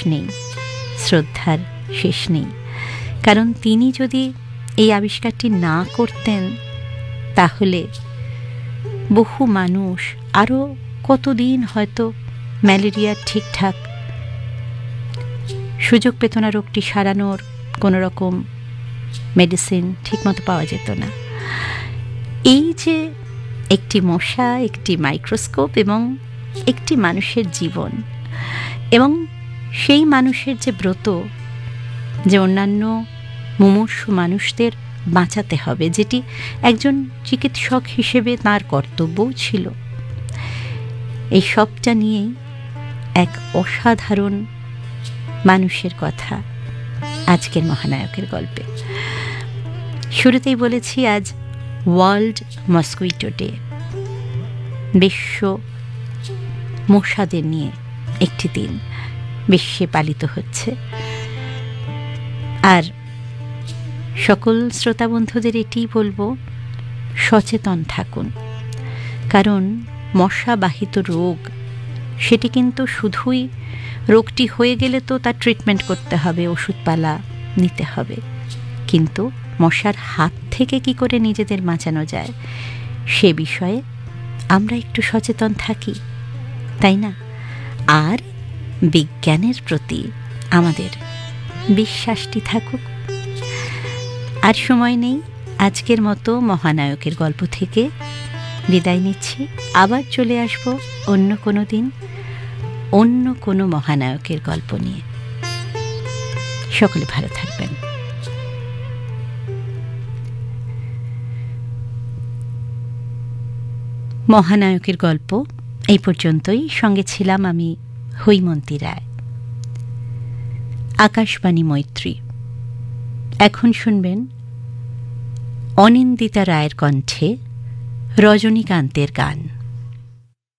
নেই, শ্রদ্ধার শেষ নেই। কারণ তিনি যদি এই আবিষ্কারটি না করতেন তাহলে বহু মানুষ আরও কতদিন হয়তো ম্যালেরিয়ার ঠিকঠাক সুযোগ পেত না, রোগটি সারানোর কোনো রকম মেডিসিন ঠিকমতো পাওয়া যেত না। এই যে একটি মশা, একটি মাইক্রোস্কোপ এবং একটি মানুষের জীবন, এবং সেই মানুষের যে ব্রত যে অন্যান্য মুমূর্ষু মানুষদের বাঁচাতে হবে, যেটি একজন চিকিৎসক হিসেবে তাঁর কর্তব্যও ছিল, এই সবটা নিয়েই এক অসাধারণ মানুষের কথা আজকের মহানায়কের গল্পে। শুরুতেই বলেছি আজ ওয়ার্ল্ড মসকুইটো ডে, বিশ্ব মশাদের নিয়ে একটি দিন বিশ্বে পালিত হচ্ছে। আর সকল শ্রোতা বন্ধুদের এটিই বলবো, সচেতন থাকুন। কারণ মশাবাহিত রোগ সেটি কিন্তু শুধুই রোগটি হয়ে গেলে তো তার ট্রিটমেন্ট করতে হবে, ওষুধপালা নিতে হবে, কিন্তু মশার হাত থেকে কি করে নিজেদের বাঁচানো যায় সে বিষয়ে আমরা একটু সচেতন থাকি, তাই না? আর বিজ্ঞানের প্রতি আমাদের বিশ্বাসটি থাকুক। আর সময় নেই, আজকের মতো মহানায়কের গল্প থেকে বিদায় নিচ্ছি। আবার চলে আসব অন্য কোনো দিন অন্য কোনো মহানায়কের গল্প নিয়ে। সকলে ভালো থাকবেন। মহানায়কের গল্প এই পর্যন্তই। সঙ্গে ছিলাম আমি হৈমন্তী রায়। আকাশবাণী মৈত্রী। এখন শুনবেন অনিন্দিতা রায়ের কণ্ঠে রজনীকান্তের গান।